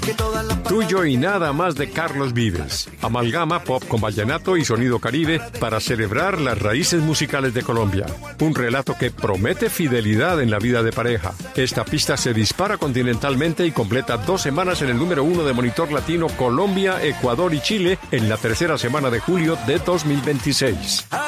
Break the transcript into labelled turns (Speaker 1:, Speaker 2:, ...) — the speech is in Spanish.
Speaker 1: Tuyo y nada más de Carlos Vives. Amalgama pop con vallenato y sonido caribe para celebrar las raíces musicales de Colombia. Un relato que promete fidelidad en la vida de pareja. Esta pista se dispara continentalmente y completa 2 semanas en el número 1 de Monitor Latino Colombia, Ecuador y Chile en la tercera semana de julio de 2026.